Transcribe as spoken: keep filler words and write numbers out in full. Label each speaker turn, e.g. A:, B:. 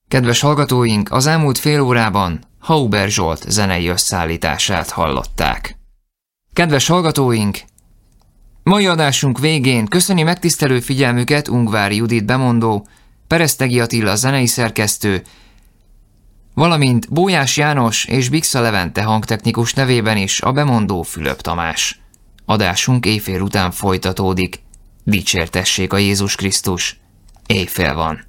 A: Kedves hallgatóink, az elmúlt fél órában Hauber Zsolt zenei összeállítását hallották. Kedves hallgatóink, mai adásunk végén köszöni megtisztelő figyelmüket Ungvári Judit bemondó, Peresztegi Attila zenei szerkesztő, valamint Bójás János és Bixa Levente hangtechnikus nevében is a bemondó Fülöp Tamás. Adásunk éjfél után folytatódik. Dicsértessék a Jézus Krisztus! Éjfél van.